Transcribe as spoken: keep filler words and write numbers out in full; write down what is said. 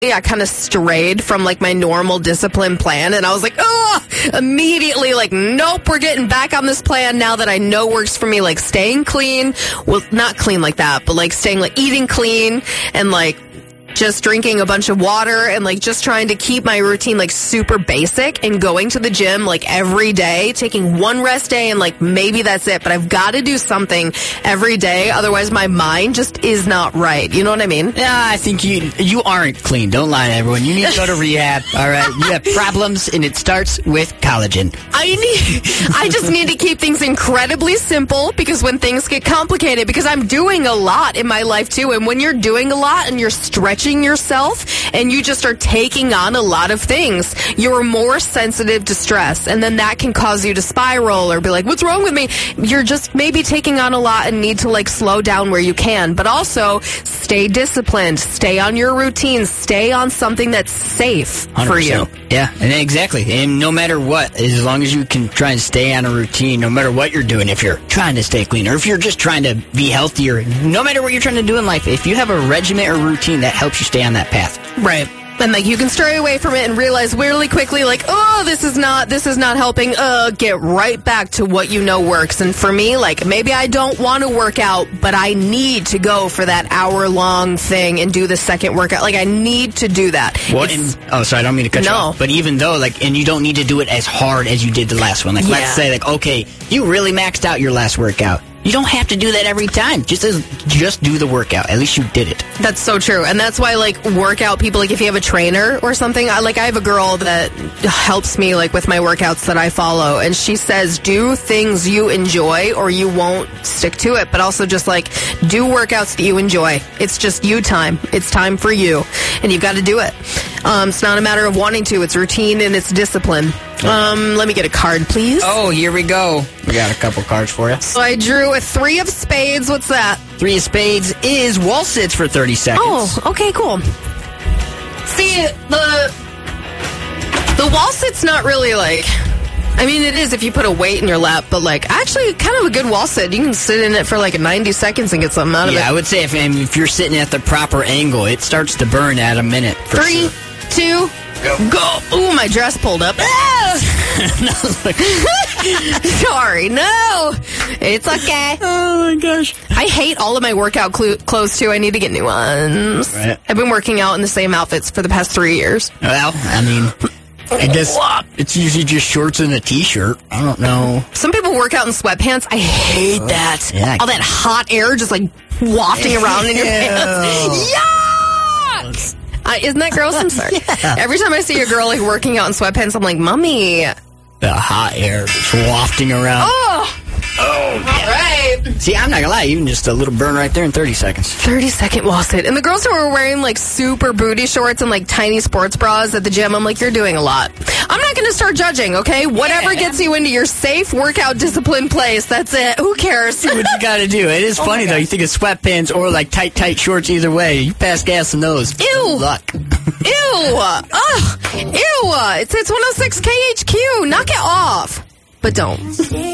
I kind of strayed from like my normal discipline plan, and I was like, oh, immediately like, nope, we're getting back on this plan now that I know works for me, like staying clean. Well, not clean like that, but like staying like eating clean and like just drinking a bunch of water and like just trying to keep my routine like super basic and going to the gym like every day, taking one rest day and like maybe that's it. But I've got to do something every day. Otherwise my mind just is not right. You know what I mean? Yeah, I think you you aren't clean. Don't lie to everyone. You need to go to rehab. All right. You have problems and it starts with collagen. I need, I just need to keep things incredibly simple because when things get complicated, because I'm doing a lot in my life too. And when you're doing a lot and you're stretching yourself and you just are taking on a lot of things, you're more sensitive to stress, and then that can cause you to spiral or be like, what's wrong with me? You're just maybe taking on a lot and need to like slow down where you can, but also stay disciplined, stay on your routine, stay on something that's safe one hundred percent for you. Yeah, and exactly. And no matter what, as long as you can try and stay on a routine, no matter what you're doing, if you're trying to stay clean or if you're just trying to be healthier, no matter what you're trying to do in life, if you have a regimen or routine that helps you stay on that path. Right. And like you can stray away from it and realize really quickly like, oh, this is not this is not helping. Uh, get right back to what you know works. And for me, like maybe I don't want to work out, but I need to go for that hour long thing and do the second workout. Like I need to do that. Well, and, oh, sorry, I don't mean to cut no. you off. But even though, like, and you don't need to do it as hard as you did the last one. Like, yeah. let's say, like, okay, you really maxed out your last workout. You don't have to do that every time. Just as, just do the workout. At least you did it. That's so true. And that's why, like, workout people, like, if you have a trainer or something, I, like, I have a girl that helps me, like, with my workouts that I follow. And she says, do things you enjoy or you won't stick to it. But also just, like, do workouts that you enjoy. It's just you time. It's time for you. And you've got to do it. Um, it's not a matter of wanting to. It's routine and it's discipline. Um, let me get a card, please. Oh, here we go. We got a couple cards for you. So I drew a three of spades. What's that? Three of spades is wall sits for thirty seconds. Oh, okay, cool. See, the the wall sit's not really like... I mean, it is if you put a weight in your lap, but like actually kind of a good wall sit. You can sit in it for like ninety seconds and get something out of yeah, it. Yeah, I would say if, if you're sitting at the proper angle, it starts to burn at a minute. For Three, sure. two, go. go. Ooh, my dress pulled up. Sorry, no. It's okay. Oh, my gosh. I hate all of my workout cl- clothes, too. I need to get new ones. Right. I've been working out in the same outfits for the past three years. Well, I mean... I guess it's usually just shorts and a t-shirt. I don't know. Some people work out in sweatpants. I hate that. Yeah. All that hot air just like wafting around in your pants. Yuck! Uh, isn't that gross? I'm sorry. Yeah. Every time I see a girl like working out in sweatpants, I'm like, Mommy. The hot air just wafting around. Oh! Oh, all right. See, I'm not gonna lie, even just a little burn right there in thirty seconds. thirty second wall sit. And the girls who are wearing like super booty shorts and like tiny sports bras at the gym, I'm like, you're doing a lot. I'm not gonna start judging, okay? Whatever yeah. gets you into your safe workout discipline place, that's it. Who cares? See what you gotta do. It is oh funny though, you think of sweatpants or like tight, tight shorts either way. You pass gas in those. Ew. Good luck. Ew. Ugh. Ew. It's, it's one oh six K H Q. Knock it off. But don't.